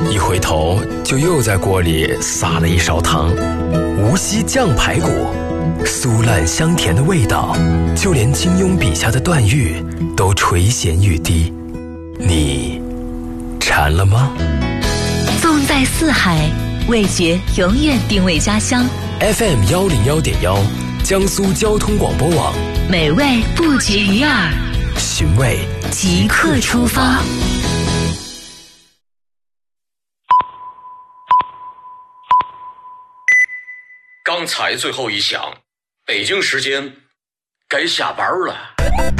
一回头就又在锅里撒了一勺汤。无锡酱排骨，酥烂香甜的味道，就连金庸笔下的段誉都垂涎欲滴。你馋了吗？ 纵在四海，味觉永远定位家乡。 FM 101.1，江苏交通广播网， 美味不绝于耳， 寻味即刻出发。 刚才最后一响，北京时间该下班了。